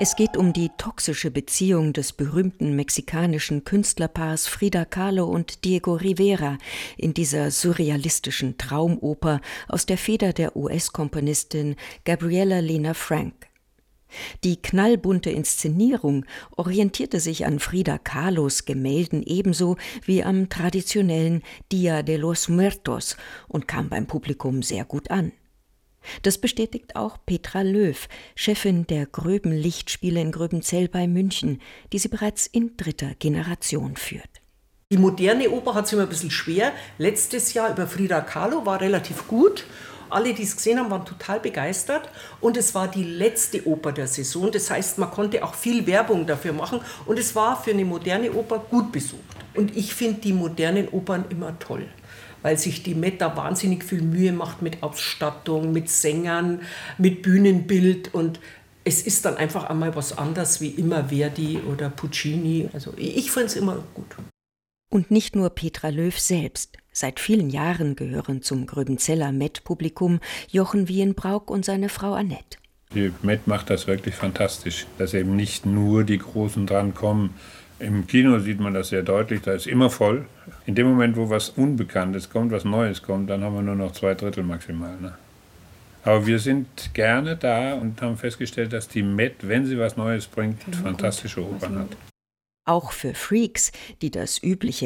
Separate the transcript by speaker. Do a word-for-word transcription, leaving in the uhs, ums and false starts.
Speaker 1: Es geht um die toxische Beziehung des berühmten mexikanischen Künstlerpaars Frida Kahlo und Diego Rivera in dieser surrealistischen Traumoper aus der Feder der U S-Komponistin Gabriela Lena Frank. Die knallbunte Inszenierung orientierte sich an Frida Kahlos Gemälden ebenso wie am traditionellen Dia de los Muertos und kam beim Publikum sehr gut an. Das bestätigt auch Petra Löw, Chefin der Gröben Lichtspiele in Gröbenzell bei München, die sie bereits in dritter Generation führt.
Speaker 2: Die moderne Oper hat es immer ein bisschen schwer. Letztes Jahr über Frida Kahlo war relativ gut. Alle, die es gesehen haben, waren total begeistert. Und es war die letzte Oper der Saison. Das heißt, man konnte auch viel Werbung dafür machen. Und es war für eine moderne Oper gut besucht. Und ich finde die modernen Opern immer toll, weil sich die Met da wahnsinnig viel Mühe macht mit Ausstattung, mit Sängern, mit Bühnenbild. Und es ist dann einfach einmal was anderes wie immer Verdi oder Puccini. Also ich finde es immer gut.
Speaker 1: Und nicht nur Petra Löw selbst. Seit vielen Jahren gehören zum Gröbenzeller Met-Publikum Jochen Wienbrauk und seine Frau Annette.
Speaker 3: Die Met macht das wirklich fantastisch, dass eben nicht nur die Großen drankommen. Im Kino sieht man das sehr deutlich, da ist immer voll. In dem Moment, wo was Unbekanntes kommt, was Neues kommt, dann haben wir nur noch zwei Drittel maximal. Ne? Aber wir sind gerne da und haben festgestellt, dass die Met, wenn sie was Neues bringt, fantastische Opern hat.
Speaker 1: Auch für Freaks, die das übliche